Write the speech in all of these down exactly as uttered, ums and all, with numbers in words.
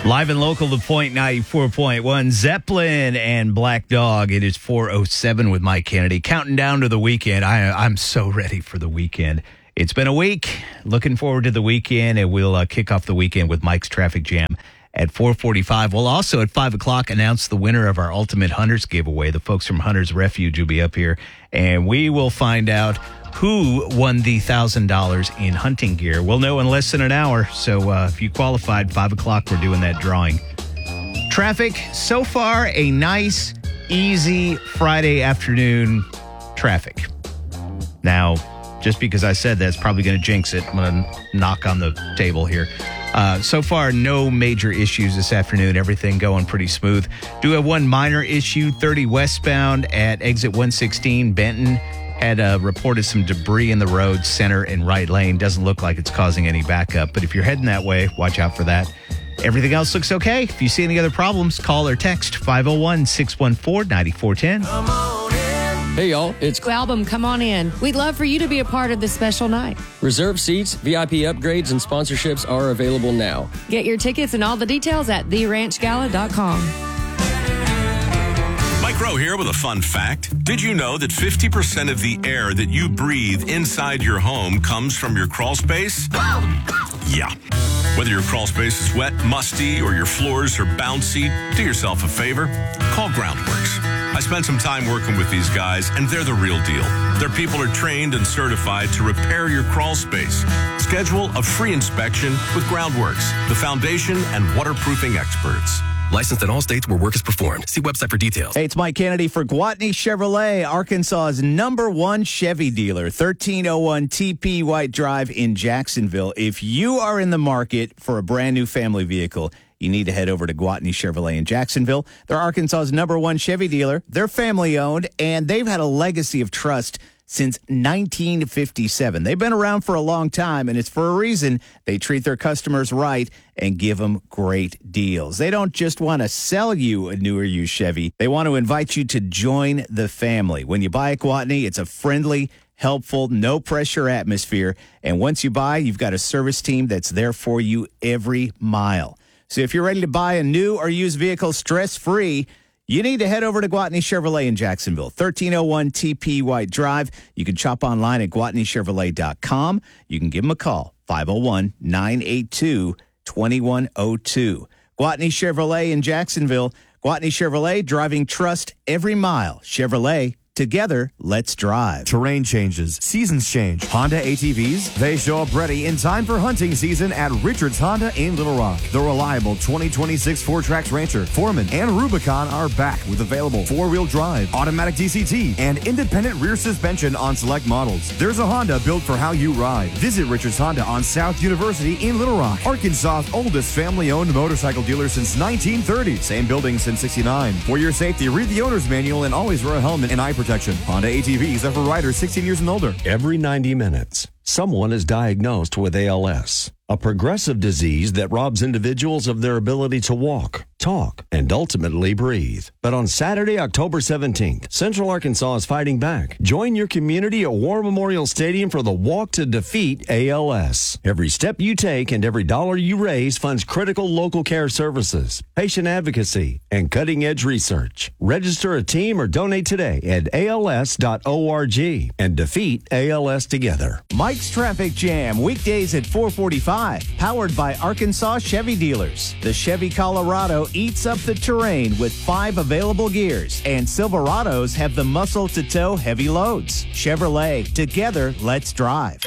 Live and local, The Point ninety-four point one. Zeppelin and Black Dog. It is four oh seven with Mike Kennedy. Counting down to the weekend. I, I'm so ready for the weekend. It's been a week. Looking forward to the weekend, and we'll uh, kick off the weekend with Mike's Traffic Jam at four forty-five. We'll also, at five o'clock, announce the winner of our Ultimate Hunters giveaway. The folks from Hunters Refuge will be up here, and we will find out who won the one thousand dollars in hunting gear. We'll know in less than an hour, so uh, if you qualified, five o'clock, we're doing that drawing. Traffic, so far, a nice, easy Friday afternoon traffic. Now, just because I said that's probably going to jinx it, I'm going to knock on the table here. Uh, so far, no major issues this afternoon. Everything going pretty smooth. Do have one minor issue, thirty westbound at exit one sixteen, Benton. Had uh, reported some debris in the road, center and right lane. Doesn't look like it's causing any backup, but if you're heading that way, watch out for that. Everything else looks okay. If you see any other problems, call or text five oh one, six one four, nine four one zero. Hey, y'all, it's Album, come on in. We'd love for you to be a part of this special night. Reserve seats, V I P upgrades, and sponsorships are available now. Get your tickets and all the details at the ranch gala dot com. Mike Rowe here with a fun fact. Did you know that fifty percent of the air that you breathe inside your home comes from your crawl space? Yeah. Whether your crawl space is wet, musty, or your floors are bouncy, do yourself a favor. Call Groundworks. I spent some time working with these guys, and they're the real deal. Their people are trained and certified to repair your crawl space. Schedule a free inspection with Groundworks, the foundation and waterproofing experts. Licensed in all states where work is performed. See website for details. Hey, it's Mike Kennedy for Gwatney Chevrolet, Arkansas's number one Chevy dealer, thirteen oh one T P White Drive in Jacksonville. If you are in the market for a brand new family vehicle, you need to head over to Gwatney Chevrolet in Jacksonville. They're Arkansas's number one Chevy dealer. They're family-owned, and they've had a legacy of trust since nineteen fifty-seven. They've been around for a long time, and it's for a reason. They treat their customers right and give them great deals. They don't just want to sell you a new or used Chevy. They want to invite you to join the family. When you buy a Gwatney, it's a friendly, helpful, no-pressure atmosphere. And once you buy, you've got a service team that's there for you every mile. So if you're ready to buy a new or used vehicle stress-free, you need to head over to Gwatney Chevrolet in Jacksonville, thirteen oh one T P White Drive. You can shop online at gwatney chevrolet dot com. You can give them a call, five oh one, nine eight two, two one oh two. Gwatney Chevrolet in Jacksonville. Gwatney Chevrolet, driving trust every mile. Chevrolet, together, let's drive. Terrain changes, seasons change. Honda A T Vs, they show up ready in time for hunting season at Richards Honda in Little Rock. The reliable twenty twenty-six Four Tracks Rancher, Foreman, and Rubicon are back with available four-wheel drive, automatic D C T, and independent rear suspension on select models. There's a Honda built for how you ride. Visit Richards Honda on South University in Little Rock, Arkansas's oldest family-owned motorcycle dealer since nineteen thirty. Same building since sixty-nine. For your safety, read the owner's manual and always wear a helmet and eye protection. Honda A T Vs are for riders sixteen years and older. Every ninety minutes, someone is diagnosed with A L S, a progressive disease that robs individuals of their ability to walk, talk, and ultimately breathe. But on Saturday, October seventeenth, Central Arkansas is fighting back. Join your community at War Memorial Stadium for the Walk to Defeat A L S. Every step you take and every dollar you raise funds critical local care services, patient advocacy, and cutting-edge research. Register a team or donate today at A L S dot org and defeat A L S together. Mike's Traffic Jam, weekdays at four forty-five, powered by Arkansas Chevy Dealers. The Chevy Colorado eats up the terrain with five available gears, and Silverados have the muscle to tow heavy loads. Chevrolet, together, let's drive.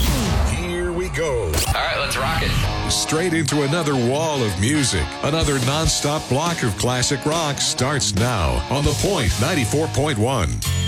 Here we go. All right, let's rock it. Straight into another wall of music. Another nonstop block of classic rock starts now on The Point ninety-four point one.